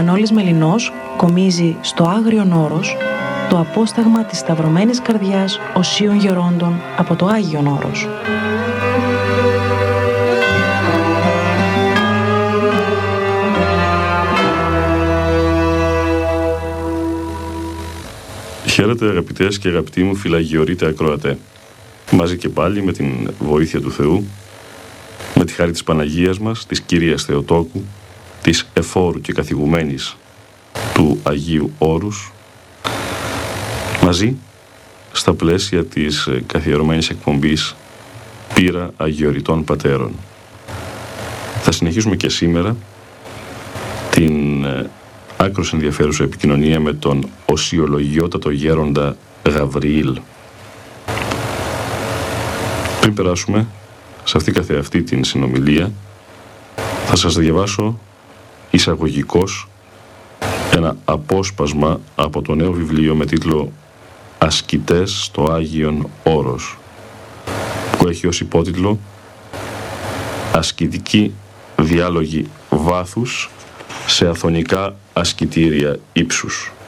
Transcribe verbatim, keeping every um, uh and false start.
Μανώλης Μελινός κομίζει στο Άγριον Όρος το απόσταγμα της σταυρωμένης καρδιάς οσίων γερόντων από το Άγιον Όρος. Χαίρετε αγαπητές και αγαπητοί μου φιλαγιορείτε ακροατέ. Μαζί και πάλι με την βοήθεια του Θεού, με τη χάρη της Παναγίας μας, της Κυρίας Θεοτόκου, της εφόρου και καθηγουμένης του Αγίου Όρους, μαζί στα πλαίσια της καθιερωμένης εκπομπής Πύρα Αγιοριτών Πατέρων. Θα συνεχίσουμε και σήμερα την άκρως ενδιαφέρουσα επικοινωνία με τον οσιολογιότατο γέροντα Γαβριήλ. Πριν περάσουμε σε αυτή καθεαυτή την συνομιλία, θα σας διαβάσω εισαγωγικώς ένα απόσπασμα από το νέο βιβλίο με τίτλο «Ασκητές στο Άγιον Όρος», που έχει ως υπότιτλο «Ασκητικοί διάλογοι βάθους σε αθωνικά ασκητήρια ύψους».